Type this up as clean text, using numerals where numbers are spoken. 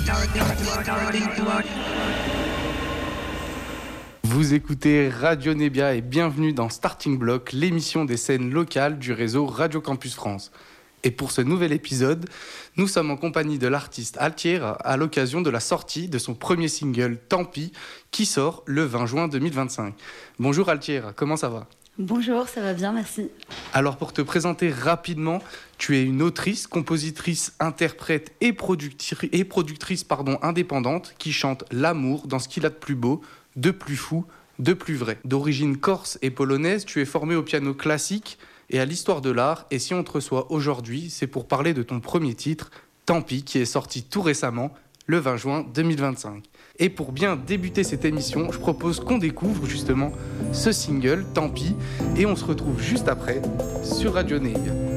Vous écoutez Radio Nebia et bienvenue dans Starting Block, l'émission des scènes locales du réseau Radio Campus France. Et pour ce nouvel épisode, nous sommes en compagnie de l'artiste Altiera à l'occasion de la sortie de son premier single « Tant pis » qui sort le 20 juin 2025. Bonjour Altiera, comment ça va ? Bonjour, ça va bien, merci. Alors pour te présenter rapidement, tu es une autrice, compositrice, interprète et productrice indépendante qui chante l'amour dans ce qu'il a de plus beau, de plus fou, de plus vrai. D'origine corse et polonaise, tu es formée au piano classique et à l'histoire de l'art. Et si on te reçoit aujourd'hui, c'est pour parler de ton premier titre, Tant pis, qui est sorti tout récemment, le 20 juin 2025. Et pour bien débuter cette émission, je propose qu'on découvre justement ce single, Tant pis, et on se retrouve juste après sur Radio Nebia.